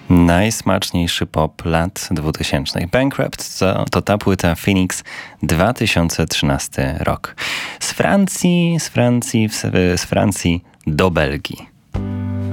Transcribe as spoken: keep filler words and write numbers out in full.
Najsmaczniejszy pop lat dwutysięcznych. Bankrupt to, to ta płyta Phoenix dwa tysiące trzynasty rok. Z Francji, z Francji, z Francji do Belgii.